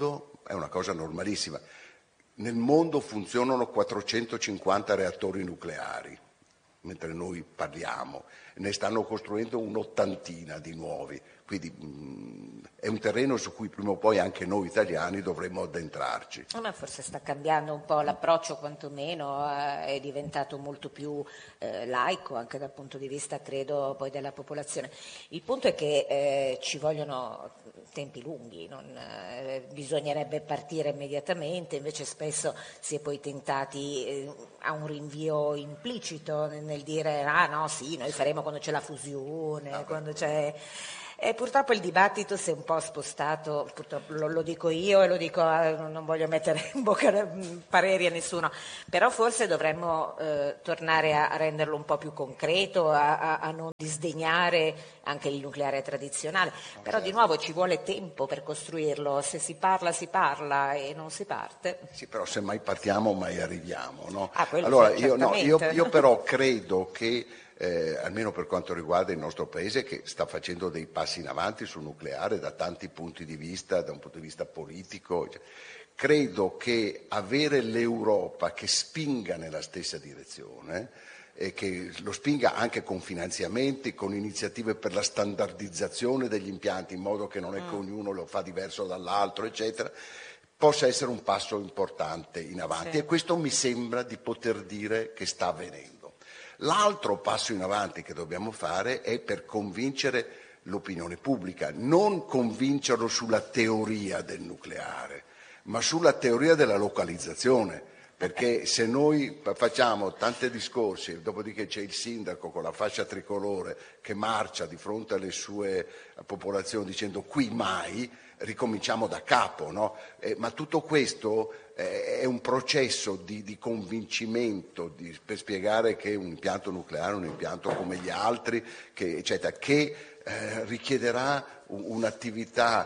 è una cosa normalissima. Nel mondo funzionano quattrocentocinquanta reattori nucleari, mentre noi parliamo, ne stanno costruendo un'ottantina di nuovi, quindi mh, è un terreno su cui prima o poi anche noi italiani dovremmo addentrarci. Ma forse sta cambiando un po' l'approccio, quantomeno eh, è diventato molto più eh, laico anche dal punto di vista, credo, poi della popolazione. Il punto è che eh, ci vogliono tempi lunghi, non, eh, bisognerebbe partire immediatamente, invece spesso si è poi tentati eh, a un rinvio implicito nel, nel dire ah no sì, noi faremo quando c'è la fusione, ah, quando c'è... E purtroppo il dibattito si è un po' spostato, purtroppo lo, lo dico io e lo dico, non voglio mettere in bocca pareri a nessuno, però forse dovremmo eh, tornare a, a renderlo un po' più concreto, a, a, a non disdegnare anche il nucleare tradizionale, però di nuovo ci vuole tempo per costruirlo, se si parla si parla e non si parte. Sì, però se mai partiamo mai arriviamo, no? Ah, allora io, no, io, io però credo che Eh, almeno per quanto riguarda il nostro Paese, che sta facendo dei passi in avanti sul nucleare da tanti punti di vista, da un punto di vista politico, cioè, credo che avere l'Europa che spinga nella stessa direzione e che lo spinga anche con finanziamenti, con iniziative per la standardizzazione degli impianti, in modo che non è che ognuno lo fa diverso dall'altro, eccetera, possa essere un passo importante in avanti. Sì. E questo mi sembra di poter dire che sta avvenendo. L'altro passo in avanti che dobbiamo fare è per convincere l'opinione pubblica, non convincerlo sulla teoria del nucleare, ma sulla teoria della localizzazione, perché se noi facciamo tanti discorsi, dopodiché c'è il sindaco con la fascia tricolore che marcia di fronte alle sue popolazioni dicendo qui mai, ricominciamo da capo, no? Eh, ma tutto questo eh, è un processo di, di convincimento di, per spiegare che un impianto nucleare è un impianto come gli altri, che, eccetera, che eh, richiederà un'attività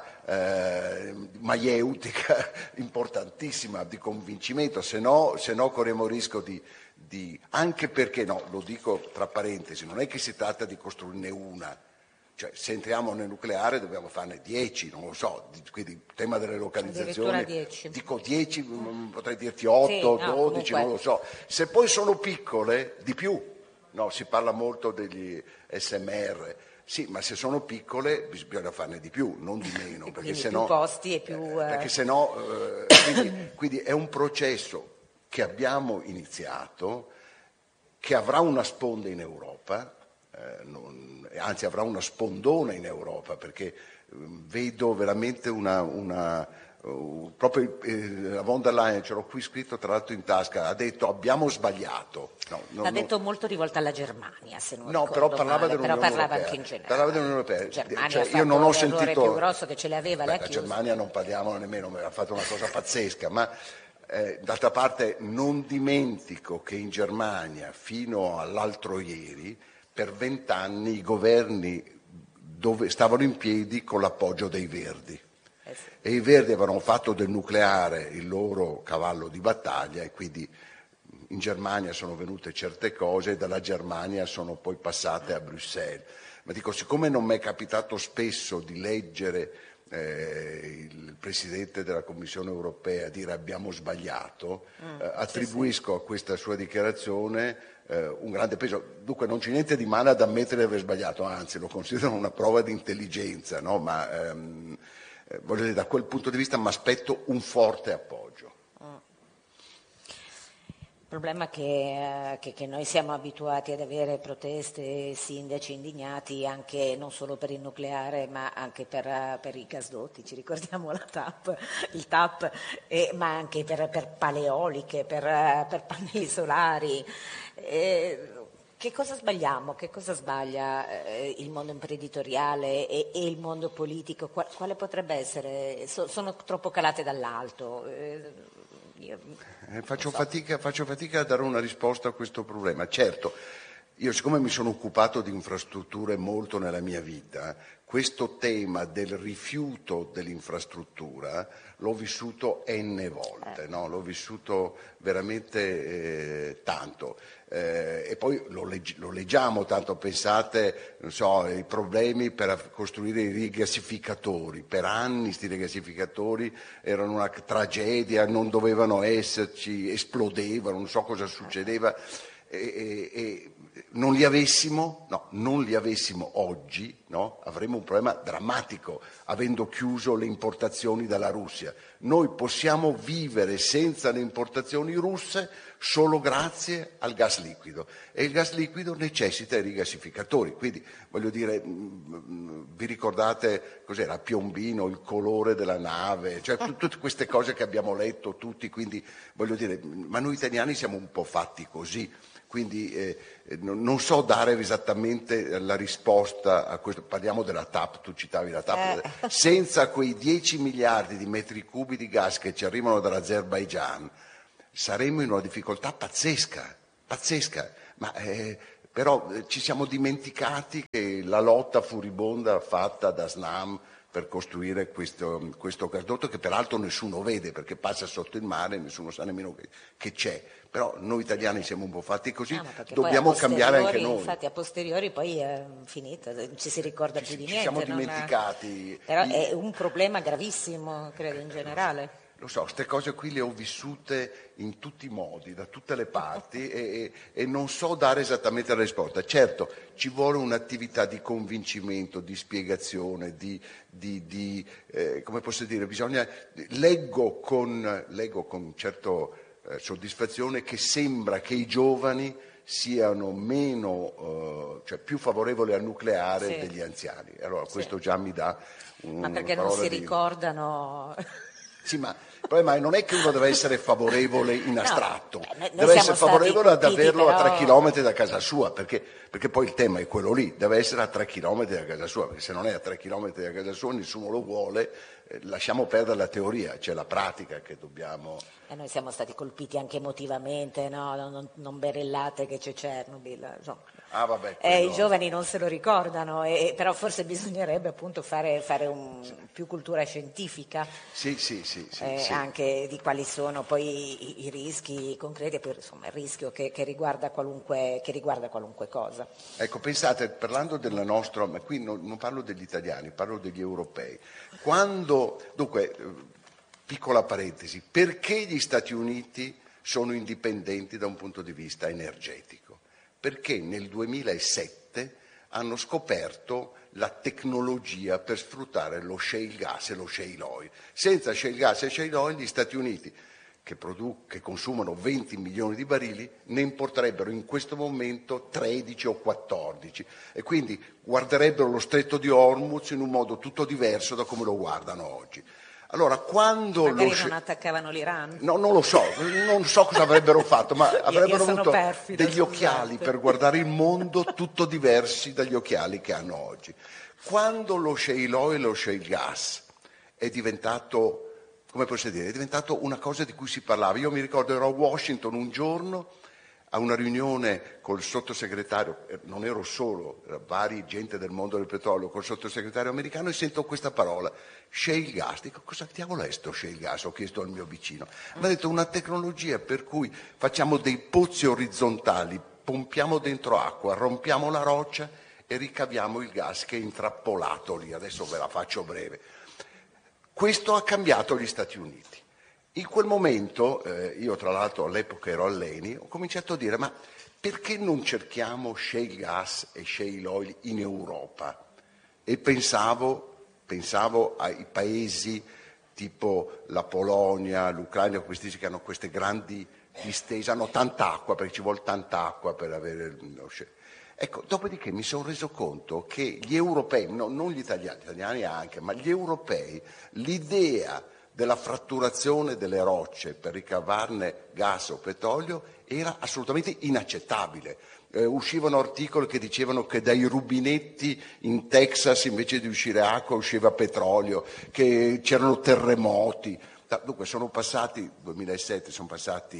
eh, maieutica importantissima di convincimento, se no, se no corriamo il rischio di, di... anche perché, no, lo dico tra parentesi, non è che si tratta di costruirne una. Cioè, se entriamo nel nucleare dobbiamo farne dieci, non lo so, quindi il tema delle localizzazioni, dieci. Dico dieci, potrei dirti otto, sì, no, dodici, comunque. non lo so. Se poi sono piccole, di più, no, si parla molto degli S M R, sì, ma se sono piccole bisogna farne di più, non di meno, perché quindi se più no, posti e più... Eh, perché se no, eh, quindi, quindi è un processo che abbiamo iniziato, che avrà una sponda in Europa, eh, non, anzi avrà una spondona in Europa, perché eh, vedo veramente una, una uh, proprio eh, la von der Leyen, ce l'ho qui scritto tra l'altro in tasca, ha detto abbiamo sbagliato. No, no, L'ha no. detto molto rivolta alla Germania, se non No, ricordo però parlava male, dell'Unione però parlava Europea. anche in generale. Parlava dell'Unione Europea. Germania Cioè, ha fatto io non ho l'errore sentito... più grosso che ce le aveva, Beh, le ha la chiuso. Germania non parliamo nemmeno, ha fatto una cosa pazzesca, ma eh, d'altra parte non dimentico che in Germania fino all'altro ieri per vent'anni i governi dove stavano in piedi con l'appoggio dei Verdi. Eh sì. E i Verdi avevano fatto del nucleare il loro cavallo di battaglia e quindi in Germania sono venute certe cose e dalla Germania sono poi passate a Bruxelles. Ma dico, siccome non mi è capitato spesso di leggere eh, il Presidente della Commissione europea dire abbiamo sbagliato, mm, eh, attribuisco sì, sì. a questa sua dichiarazione eh, un grande peso. Dunque non c'è niente di male ad ammettere di aver sbagliato, anzi lo considero una prova di intelligenza, no? Ma ehm, eh, voglio dire, da quel punto di vista mi aspetto un forte appoggio. Il problema è che, che, che noi siamo abituati ad avere proteste, sindaci indignati anche non solo per il nucleare ma anche per, per i gasdotti, ci ricordiamo la T A P, il T A P, e, ma anche per, per paleoliche, per, per pannelli solari. E, che cosa sbagliamo? Che cosa sbaglia eh, il mondo imprenditoriale e, e il mondo politico? Qual, quale potrebbe essere? So, sono troppo calate dall'alto. Eh, Io, eh, faccio, so. fatica, faccio fatica a dare una risposta a questo problema. Certo, io siccome mi sono occupato di infrastrutture molto nella mia vita, questo tema del rifiuto dell'infrastruttura l'ho vissuto enne volte, no? L'ho vissuto veramente eh, tanto. Eh, e poi lo, legg- lo leggiamo tanto, pensate, non so, i problemi per costruire i rigassificatori. Per anni questi rigassificatori erano una tragedia, non dovevano esserci, esplodevano, non so cosa succedeva. E, e, e non li avessimo, no, non li avessimo oggi, no, avremmo un problema drammatico, avendo chiuso le importazioni dalla Russia. Noi possiamo vivere senza le importazioni russe solo grazie al gas liquido, e il gas liquido necessita i rigassificatori. Quindi, voglio dire, vi ricordate cos'era Piombino, il colore della nave, cioè tutte queste cose che abbiamo letto tutti, quindi voglio dire, ma noi italiani siamo un po' fatti così. Quindi eh, non so dare esattamente la risposta a questo. Parliamo della T A P, tu citavi la T A P. Eh. Senza quei dieci miliardi di metri cubi di gas che ci arrivano dall'Azerbaigian saremmo in una difficoltà pazzesca, pazzesca. Ma eh, però eh, ci siamo dimenticati che la lotta furibonda fatta da Snam per costruire questo, questo gasdotto, che peraltro nessuno vede perché passa sotto il mare, nessuno sa nemmeno che, che c'è. Però noi italiani siamo un po' fatti così, no, dobbiamo cambiare anche noi. Infatti a posteriori poi è finita, ci si ricorda ci, più di ci niente. Ci siamo dimenticati. Ha... Però I... è un problema gravissimo, credo, in generale. Lo so, queste cose qui le ho vissute in tutti i modi, da tutte le parti e, e, e non so dare esattamente la risposta. Certo, ci vuole un'attività di convincimento, di spiegazione, di, di, di eh, come posso dire, bisogna... Leggo con, leggo con certo eh, soddisfazione che sembra che i giovani siano meno, eh, cioè più favorevoli al nucleare sì. degli anziani. Allora questo sì. già mi dà un... Ma perché non si di... ricordano... Sì, ma il problema non è che uno deve essere favorevole in astratto, no, deve essere favorevole ad averlo però... a tre chilometri da casa sua, perché, perché poi il tema è quello lì, deve essere a tre chilometri da casa sua, perché se non è a tre chilometri da casa sua nessuno lo vuole, eh, lasciamo perdere la teoria, c'è la pratica che dobbiamo... E noi siamo stati colpiti anche emotivamente, no? non, non berellate che c'è Chernobyl, insomma. Ah, vabbè, eh, i giovani non se lo ricordano, e, però forse bisognerebbe appunto fare, fare un, sì. più cultura scientifica, sì, sì, sì, sì, eh, sì. anche di quali sono poi i, i rischi concreti, per, insomma il rischio che, che, riguarda qualunque, che riguarda qualunque cosa. Ecco, pensate, parlando della nostra, ma qui non, non parlo degli italiani, parlo degli europei, quando, dunque, piccola parentesi, perché gli Stati Uniti sono indipendenti da un punto di vista energetico? Perché nel duemilasette hanno scoperto la tecnologia per sfruttare lo shale gas e lo shale oil. Senza shale gas e shale oil gli Stati Uniti, che, produ- che consumano venti milioni di barili, ne importerebbero in questo momento tredici o quattordici, e quindi guarderebbero lo stretto di Hormuz in un modo tutto diverso da come lo guardano oggi. Allora, quando Magari lo non attaccavano l'Iran? No, non lo so, non so cosa avrebbero fatto, ma avrebbero io, io avuto perfida, degli occhiali scusate. Per guardare il mondo tutto diversi dagli occhiali che hanno oggi. Quando lo shale oil e lo shale gas è diventato, come posso dire, è diventato una cosa di cui si parlava. Io mi ricordo, ero a Washington un giorno a una riunione col sottosegretario, non ero solo, era vari gente del mondo del petrolio, col sottosegretario americano, e sento questa parola, shale gas. Dico, cosa diavolo è sto shale gas? Ho chiesto al mio vicino. Mi ha detto, una tecnologia per cui facciamo dei pozzi orizzontali, pompiamo dentro acqua, rompiamo la roccia e ricaviamo il gas che è intrappolato lì. Adesso ve la faccio breve. Questo ha cambiato gli Stati Uniti. In quel momento, eh, io tra l'altro all'epoca ero all'Eni, ho cominciato a dire, ma perché non cerchiamo shale gas e shale oil in Europa? E pensavo, pensavo ai paesi tipo la Polonia, l'Ucraina, questi che hanno queste grandi distese, hanno tanta acqua, perché ci vuole tanta acqua per avere lo shale. Ecco, dopodiché mi sono reso conto che gli europei, no, non gli italiani, gli italiani anche, ma gli europei, l'idea della fratturazione delle rocce per ricavarne gas o petrolio era assolutamente inaccettabile. Eh, uscivano articoli che dicevano che dai rubinetti in Texas invece di uscire acqua usciva petrolio, che c'erano terremoti. Dunque sono passati, duemilasette, sono passati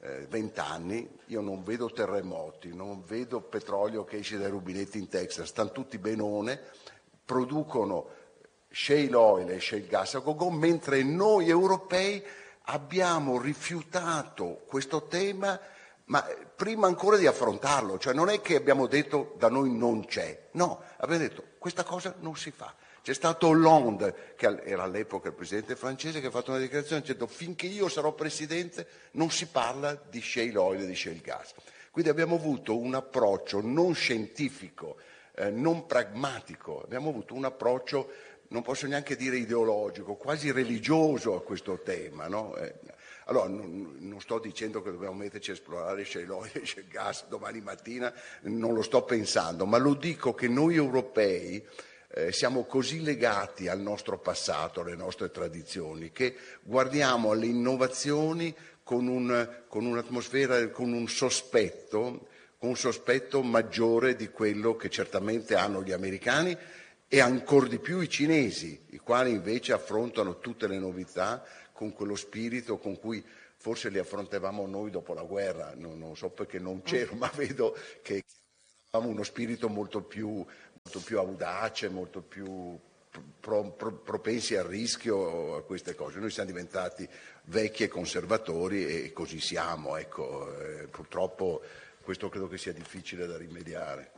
vent'anni, io non vedo terremoti, non vedo petrolio che esce dai rubinetti in Texas, stanno tutti benone, producono shale oil e shale gas a go-go, mentre noi europei abbiamo rifiutato questo tema, ma prima ancora di affrontarlo, cioè non è che abbiamo detto da noi non c'è, no, abbiamo detto questa cosa non si fa. C'è stato Hollande, che era all'epoca il presidente francese, che ha fatto una dichiarazione dicendo finché io sarò presidente non si parla di shale oil e di shale gas. Quindi abbiamo avuto un approccio non scientifico, eh, non pragmatico, abbiamo avuto un approccio, non posso neanche dire ideologico, quasi religioso a questo tema, no? Eh, allora, non, non sto dicendo che dobbiamo metterci a esplorare shale oil e shale gas domani mattina, non lo sto pensando, ma lo dico che noi europei Eh, siamo così legati al nostro passato, alle nostre tradizioni, che guardiamo alle innovazioni con, un, con un'atmosfera, con un sospetto, con un sospetto maggiore di quello che certamente hanno gli americani e ancor di più i cinesi, i quali invece affrontano tutte le novità con quello spirito con cui forse le affrontavamo noi dopo la guerra. Non, non so perché non c'ero, ma vedo che avevamo uno spirito molto più molto più audace, molto più pro, pro, propensi al rischio, a queste cose. Noi siamo diventati vecchi e conservatori e così siamo, ecco. Eh, purtroppo questo credo che sia difficile da rimediare.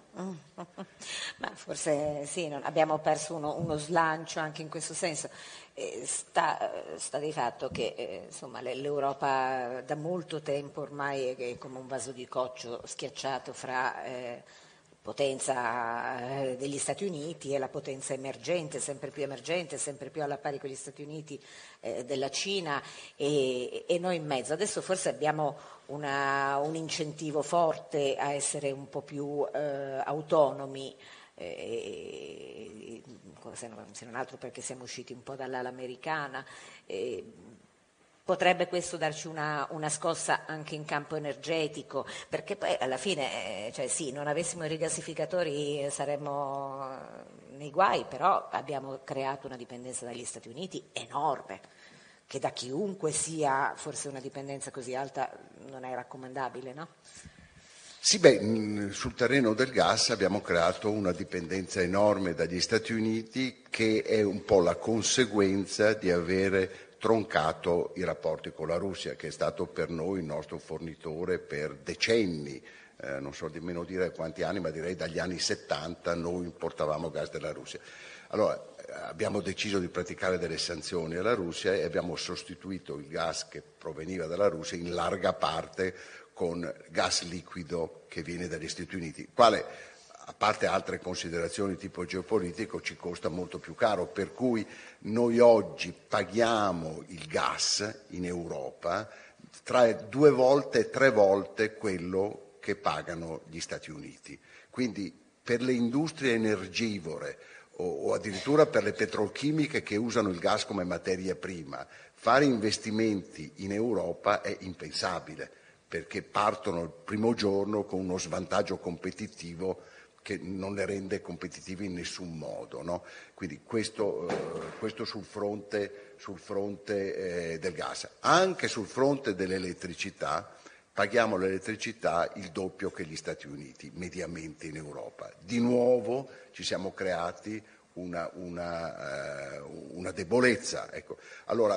Ma forse sì, non, abbiamo perso uno, uno slancio anche in questo senso. Eh, sta, sta di fatto che eh, insomma, l'Europa da molto tempo ormai è, è come un vaso di coccio schiacciato fra eh, potenza degli Stati Uniti e la potenza emergente, sempre più emergente, sempre più alla pari con gli Stati Uniti eh, della Cina e, e noi in mezzo. Adesso forse abbiamo una, un incentivo forte a essere un po' più eh, autonomi, eh, se, non, se non altro perché siamo usciti un po' dall'ala americana. Eh, Potrebbe questo darci una, una scossa anche in campo energetico, perché poi alla fine, eh, cioè sì, non avessimo i rigassificatori saremmo nei guai, però abbiamo creato una dipendenza dagli Stati Uniti enorme, che da chiunque sia forse una dipendenza così alta non è raccomandabile, no? Sì, beh, sul terreno del gas abbiamo creato una dipendenza enorme dagli Stati Uniti che è un po' la conseguenza di avere troncato i rapporti con la Russia, che è stato per noi il nostro fornitore per decenni, eh, non so nemmeno dire quanti anni, ma direi dagli anni settanta noi importavamo gas dalla Russia. Allora abbiamo deciso di praticare delle sanzioni alla Russia e abbiamo sostituito il gas che proveniva dalla Russia in larga parte con gas liquido che viene dagli Stati Uniti, quale a parte altre considerazioni tipo geopolitico, ci costa molto più caro, per cui noi oggi paghiamo il gas in Europa tra due volte, tre volte quello che pagano gli Stati Uniti. Quindi per le industrie energivore o, o addirittura per le petrolchimiche che usano il gas come materia prima, fare investimenti in Europa è impensabile, perché partono il primo giorno con uno svantaggio competitivo che non le rende competitivi in nessun modo, no? Quindi questo, eh, questo sul fronte, sul fronte eh, del gas. Anche sul fronte dell'elettricità paghiamo l'elettricità il doppio che gli Stati Uniti, mediamente in Europa. Di nuovo ci siamo creati una, una, eh, una debolezza. Ecco. Allora,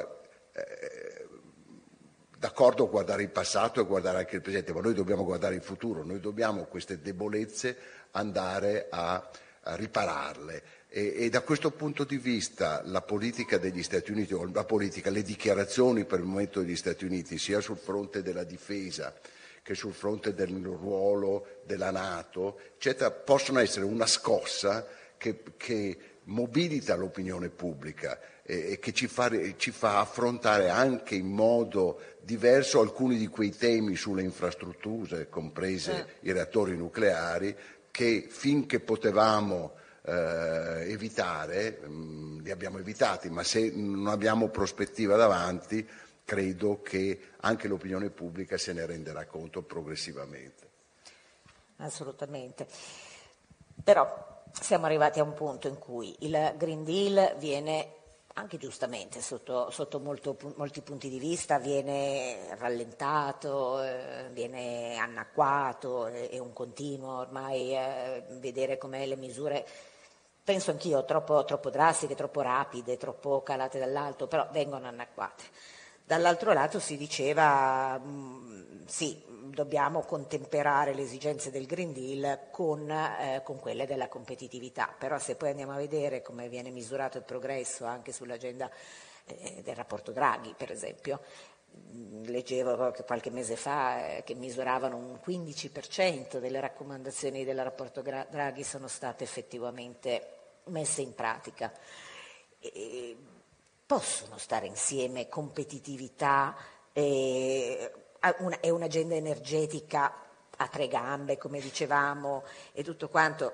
eh, d'accordo a guardare il passato e guardare anche il presente, ma noi dobbiamo guardare il futuro, noi dobbiamo queste debolezze andare a, a ripararle e, e da questo punto di vista la politica degli Stati Uniti, o la politica, le dichiarazioni per il momento degli Stati Uniti, sia sul fronte della difesa che sul fronte del ruolo della NATO, eccetera, possono essere una scossa che, che mobilita l'opinione pubblica e che ci fa, ci fa affrontare anche in modo diverso alcuni di quei temi sulle infrastrutture, comprese eh. i reattori nucleari, che finché potevamo eh, evitare, mh, li abbiamo evitati, ma se non abbiamo prospettiva davanti, credo che anche l'opinione pubblica se ne renderà conto progressivamente. Assolutamente. Però siamo arrivati a un punto in cui il Green Deal viene anche giustamente sotto, sotto molto, molti punti di vista viene rallentato, eh, viene annacquato, è, è un continuo ormai eh, vedere come le misure, penso anch'io, troppo, troppo drastiche, troppo rapide, troppo calate dall'alto, però vengono annacquate. Dall'altro lato si diceva mh, sì, dobbiamo contemperare le esigenze del Green Deal con, eh, con quelle della competitività, però se poi andiamo a vedere come viene misurato il progresso anche sull'agenda eh, del rapporto Draghi, per esempio, mh, leggevo che qualche mese fa eh, che misuravano un quindici per cento delle raccomandazioni del rapporto Gra- Draghi sono state effettivamente messe in pratica. E, possono stare insieme competitività e, una, e un'agenda energetica a tre gambe, come dicevamo, e tutto quanto?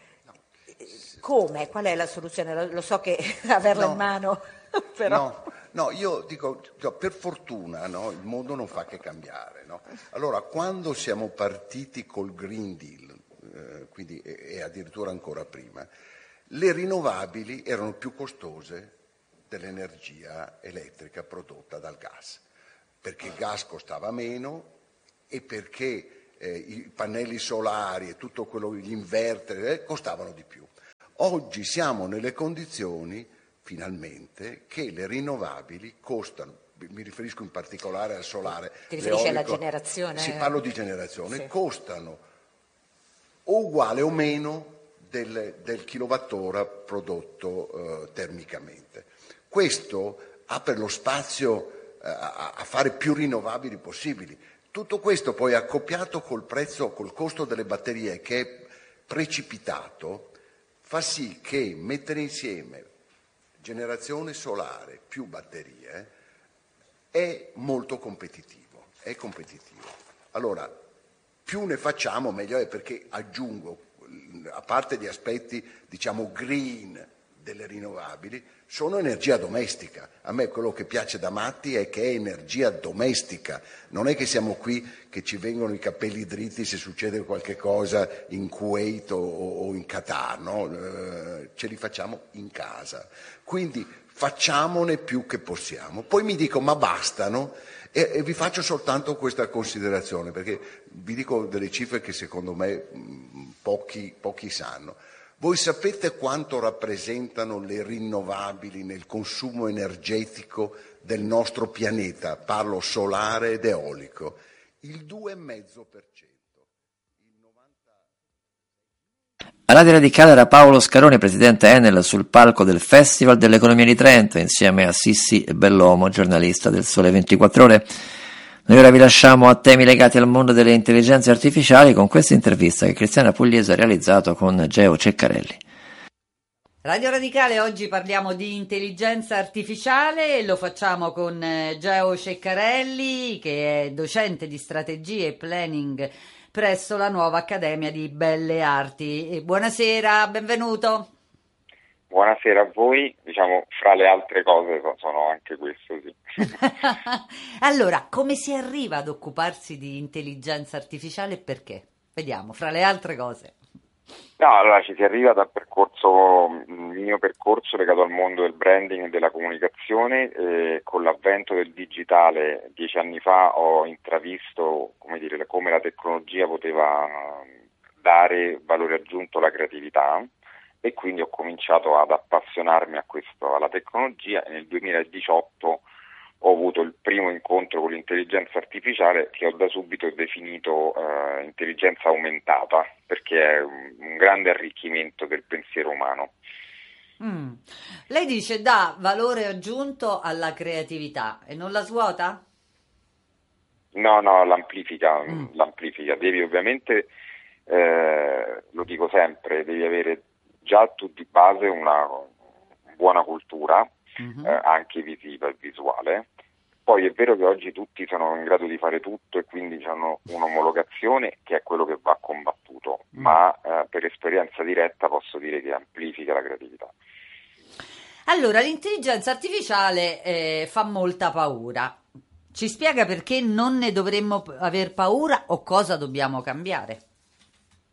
Come? Qual è la soluzione? Lo, lo so che averla no, in mano, però... No, no, io dico, per fortuna no, il mondo non fa che cambiare. No? Allora, quando siamo partiti col Green Deal, eh, quindi, e, e addirittura ancora prima, le rinnovabili erano più costose dell'energia elettrica prodotta dal gas, perché il gas costava meno e perché eh, i pannelli solari e tutto quello, gli inverter eh, costavano di più. Oggi siamo nelle condizioni, finalmente, che le rinnovabili costano, mi riferisco in particolare al solare. Ti riferisci alla l'eolico, generazione? Sì, parlo di generazione, sì. Costano o uguale o meno del, del kilowattora prodotto eh, termicamente. Questo apre lo spazio eh, a, a fare più rinnovabili possibili. Tutto questo poi accoppiato col prezzo, col costo delle batterie che è precipitato, fa sì che mettere insieme generazione solare più batterie è molto competitivo, è competitivo. Allora, più ne facciamo meglio è, perché aggiungo, a parte gli aspetti diciamo green delle rinnovabili, sono energia domestica. A me quello che piace da matti è che è energia domestica, non è che siamo qui che ci vengono i capelli dritti se succede qualche cosa in Kuwait o, o in Qatar, no? Eh, ce li facciamo in casa, quindi facciamone più che possiamo. Poi mi dico ma bastano? E, e vi faccio soltanto questa considerazione, perché vi dico delle cifre che secondo me mh, pochi, pochi sanno. Voi sapete quanto rappresentano le rinnovabili nel consumo energetico del nostro pianeta? Parlo solare ed eolico. Il due virgola cinque per cento. A Radio Radicale era Paolo Scaroni, presidente Enel, sul palco del Festival dell'Economia di Trento, insieme a Sissi Bellomo, giornalista del Sole ventiquattro Ore. Noi ora vi lasciamo a temi legati al mondo delle intelligenze artificiali con questa intervista che Cristiana Pugliese ha realizzato con Geo Ceccarelli. Radio Radicale, oggi parliamo di intelligenza artificiale e lo facciamo con Geo Ceccarelli, che è docente di strategie e planning presso la nuova Accademia di Belle Arti. Buonasera, benvenuto. Buonasera a voi, diciamo fra le altre cose sono anche questo, sì. Allora, come si arriva ad occuparsi di intelligenza artificiale e perché? Vediamo, fra le altre cose. No, allora ci si arriva dal percorso, il mio percorso legato al mondo del branding e della comunicazione. Eh, con l'avvento del digitale dieci anni fa ho intravisto, come dire, come la tecnologia poteva dare valore aggiunto alla creatività e quindi ho cominciato ad appassionarmi a questo, alla tecnologia, e nel duemiladiciotto ho avuto il primo incontro con l'intelligenza artificiale, che ho da subito definito eh, intelligenza aumentata, perché è un, un grande arricchimento del pensiero umano. Mm. Lei dice dà valore aggiunto alla creatività e non la svuota? No, no, l'amplifica, Mm. l'amplifica. Devi ovviamente, eh, lo dico sempre, devi avere già tu di base una buona cultura, Mm-hmm. eh, anche visiva e visuale. Poi è vero che oggi tutti sono in grado di fare tutto e quindi hanno un'omologazione, che è quello che va combattuto, mm. ma eh, per esperienza diretta posso dire che amplifica la creatività. Allora, l'intelligenza artificiale eh, fa molta paura. Ci spiega perché non ne dovremmo aver paura o cosa dobbiamo cambiare?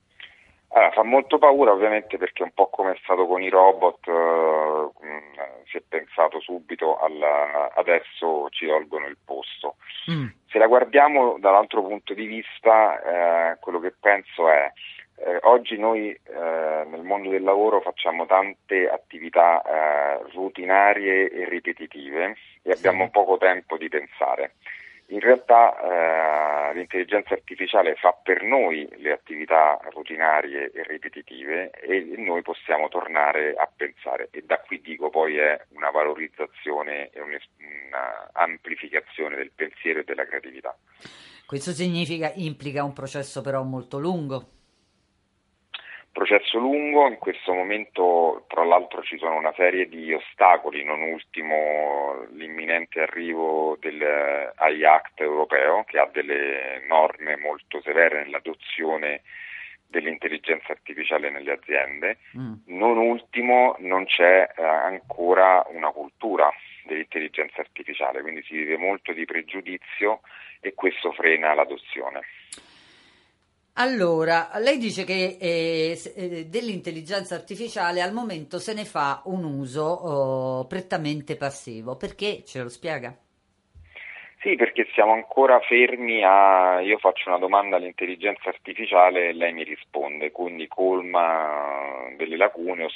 Allora, fa molto paura ovviamente perché un po' come è stato con i robot, eh, si è pensato subito, alla, adesso ci tolgono il posto. Mm. Se la guardiamo dall'altro punto di vista, eh, quello che penso è Eh, oggi noi eh, nel mondo del lavoro facciamo tante attività eh, rutinarie e ripetitive e abbiamo poco tempo di pensare. In realtà eh, l'intelligenza artificiale fa per noi le attività rutinarie e ripetitive e noi possiamo tornare a pensare, e da qui dico poi è una valorizzazione e un'amplificazione del pensiero e della creatività. Questo significa, implica un processo però molto lungo. Processo lungo, in questo momento tra l'altro ci sono una serie di ostacoli, non ultimo l'imminente arrivo dell'A I Act europeo che ha delle norme molto severe nell'adozione dell'intelligenza artificiale nelle aziende, mm. non ultimo non c'è eh, ancora una cultura dell'intelligenza artificiale, quindi si vive molto di pregiudizio e questo frena l'adozione. Allora, lei dice che eh, dell'intelligenza artificiale al momento se ne fa un uso oh, prettamente passivo. Perché? Ce lo spiega? Sì, perché siamo ancora fermi a... io faccio una domanda all'intelligenza artificiale e lei mi risponde, quindi colma delle lacune,